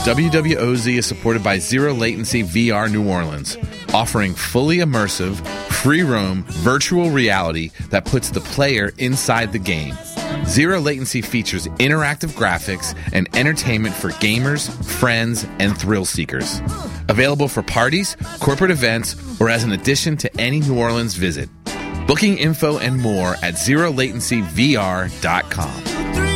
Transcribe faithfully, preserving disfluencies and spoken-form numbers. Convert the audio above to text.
W W O Z is supported by Zero Latency V R New Orleans, offering fully immersive, free-roam virtual reality that puts the player inside the game. Zero Latency features interactive graphics and entertainment for gamers, friends, and thrill seekers. Available for parties, corporate events, or as an addition to any New Orleans visit. Booking info and more at zero latency v r dot com.